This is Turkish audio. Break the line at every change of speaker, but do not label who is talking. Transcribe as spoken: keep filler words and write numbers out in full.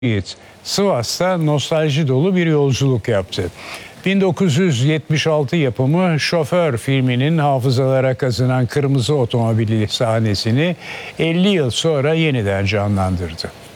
Yiğit, Sivas'ta nostalji dolu bir yolculuk yaptı. bin dokuz yüz yetmiş altı yapımı Şoför filminin hafızalara kazınan kırmızı otomobili sahnesini elli yıl sonra yeniden canlandırdı.